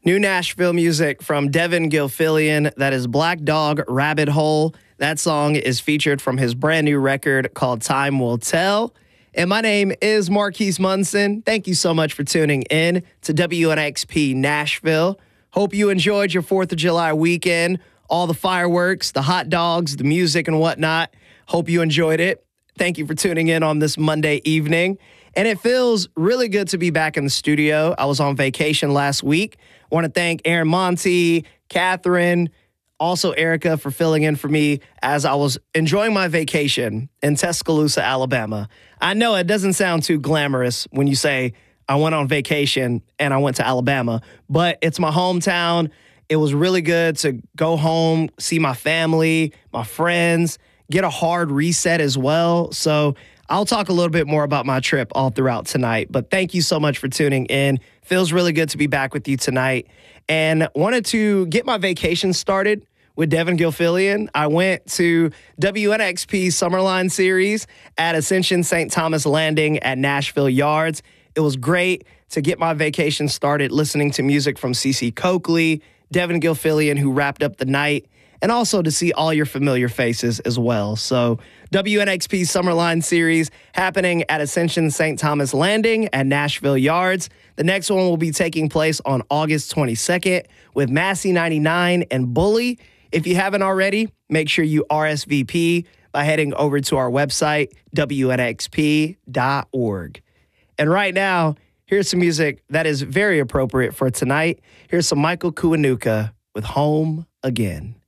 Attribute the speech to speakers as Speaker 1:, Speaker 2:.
Speaker 1: New Nashville music from Devin Gilfillian. That is Black Dog Rabbit Hole. That song is featured from his brand new record called Time Will Tell. And my name is Marquise Munson. Thank you so much for tuning in to WNXP Nashville. Hope you enjoyed your 4th of July weekend. All the fireworks, the hot dogs, the music and whatnot. Hope you enjoyed it. Thank you for tuning in on this Monday evening. And it feels really good to be back in the studio. I was on vacation last week. I want to thank Aaron Monty, Catherine, also Erica for filling in for me as I was enjoying my vacation in Tuscaloosa, Alabama. I know it doesn't sound too glamorous when you say I went on vacation and I went to Alabama, but it's my hometown. It was really good to go home, see my family, my friends, get a hard reset as well. So I'll talk a little bit more about my trip all throughout tonight, but thank you so much for tuning in. Feels really good to be back with you tonight, and wanted to get my vacation started with Devin Gilfillian. I went to WNXP Summerline Series at Ascension St. Thomas Landing at Nashville Yards. It was great to get my vacation started listening to music from CeCe Coakley, Devin Gilfillian, who wrapped up the night, and also to see all your familiar faces as well. So WNXP Summerline Series happening at Ascension St. Thomas Landing at Nashville Yards. The next one will be taking place on August 22nd with Massey 99 and Bully. If you haven't already, make sure you RSVP by heading over to our website, WNXP.org. And right now, here's some music that is very appropriate for tonight. Here's some Michael Kiwanuka with Home Again.